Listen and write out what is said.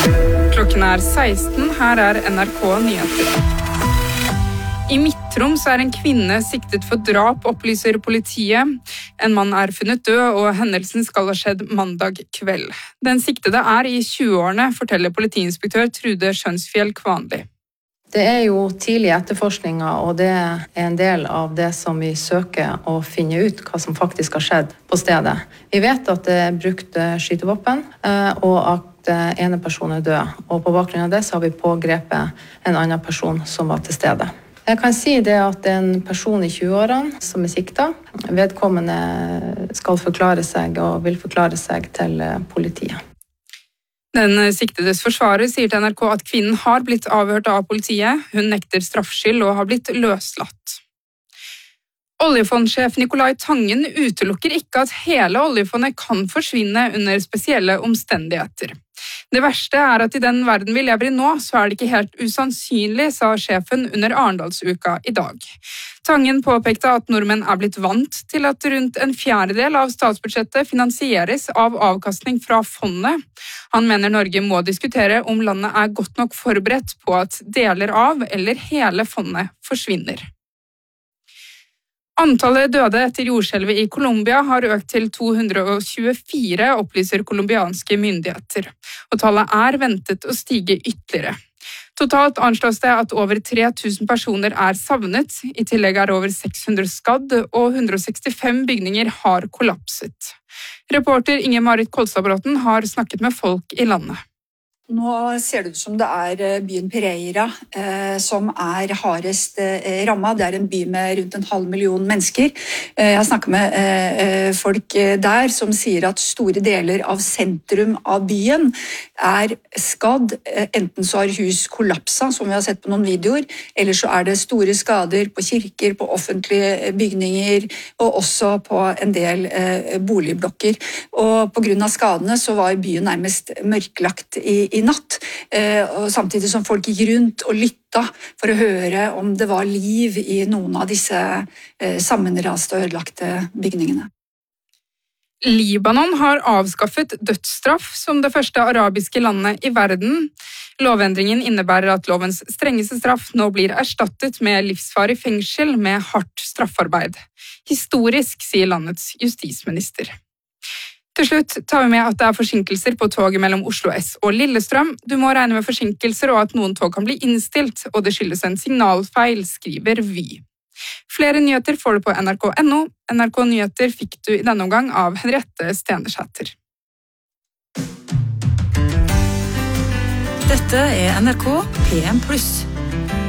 Klokken 16, her NRK Nyheter. I Midt-Troms en kvinne siktet for drap, opplyser politiet. En mann funnet død, og hendelsen skal ha skjedd mandag kveld. Den siktede i 20-årene, forteller politiinspektør Trude Skjønsfjell Kvanli. Det jo tidlig etterforskninger, og det en del av det som vi søker å finne ut hva som faktisk har skjedd på stedet. Vi vet at det brukt skytevåpen, og at ene person død. Og på bakgrunn av det så har vi pågrepet en annen person som var til stede. Jeg kan si det at en person i 20-årene som siktet, vedkommende skal forklare seg og vil forklare seg til politiet. Den siktedes forsvarer sier til NRK at kvinnen har blitt avhørt av politiet. Hun nekter straffskyld og har blitt løslatt. Oljefondsjef Nicolai Tangen utelukker ikke at hele oljefondet kan forsvinne under spesielle omstendigheter. Det verste at i den verden vi lever i nå, så det ikke helt usannsynlig, sa sjefen under Arendalsuka i dag. Tangen påpekte at nordmenn blitt vant til at rundt en fjerdedel av statsbudsjettet finansieres av avkastning fra fondet. Han mener Norge må diskutere om landet godt nok forberedt på at deler av eller hele fondet forsvinner. Antallet døde etter jordskjelvet i Colombia har økt til 224, opplyser kolumbianske myndigheter, og tallet ventet å stige ytterligere. Totalt anslås det at over 3000 personer savnet, i tillegg over 600 skadd, og 165 bygninger har kollapset. Reporter Inge-Marit Kolstadbråten har snakket med folk i landet. Nå ser det ut som det byen Pereira som hardest rammet. Det en by med rundt 500 000 mennesker. Jeg har snakket med folk der som sier at store deler av sentrum av byen skadd. Enten så har hus kollapset, som vi har sett på noen videoer, eller så det store skader på kirker, på offentlige bygninger, og også på en del boligblokker. Og på grunn av skadene så var byen nærmest mørklagt i natt, og samtidig som folk gikk rundt og lytta for å høre om det var liv i noen av disse sammenraste og ødelagte bygningene. Libanon har avskaffet dødsstraff som det første arabiske landet i verden. Lovendringen innebærer at lovens strengeste straff nå blir erstattet med livsvarig fengsel med hardt straffarbeid. Historisk, sier landets justisminister. Til slutt tar vi med at det forsinkelser på toget mellom Oslo S og Lillestrøm. Du må regne med forsinkelser og at noen tog kan bli innstilt, og det skyldes en signalfeil, skriver Vy. Flere nyheter får du på nrk.no. NRK Nyheter fikk du i denne omgang av Henriette Stenesæter. Dette NRK PM+.